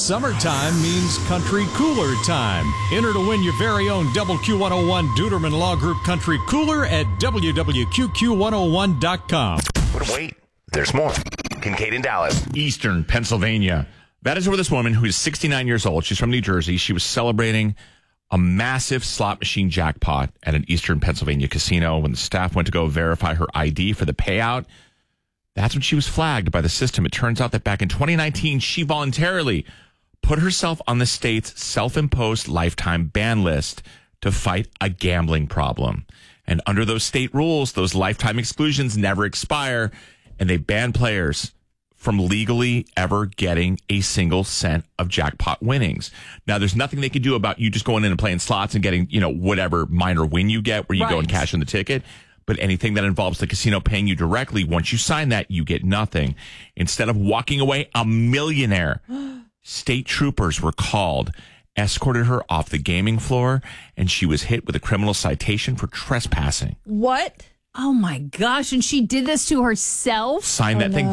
Summertime means country cooler time. Enter to win your very own Double Q101 Duderman Law Group Country Cooler at www.qqq101.com. But wait, there's more. Kincaid in Dallas. Eastern Pennsylvania. That is where this woman, who is 69 years old, she's from New Jersey, she was celebrating a massive slot machine jackpot at an Eastern Pennsylvania casino. When the staff went to go verify her ID for the payout, that's when she was flagged by the system. It turns out that back in 2019, she voluntarily put herself on the state's self-imposed lifetime ban list to fight a gambling problem. And under those state rules, those lifetime exclusions never expire, and they ban players from legally ever getting a single cent of jackpot winnings. Now, there's nothing they can do about you just going in and playing slots and getting, whatever minor win you get where you go and cash in the ticket. But anything that involves the casino paying you directly, once you sign that, you get nothing. Instead of walking away a millionaire, state troopers were called, escorted her off the gaming floor, and she was hit with a criminal citation for trespassing. What? Oh, my gosh. And she did this to herself? Signed that thing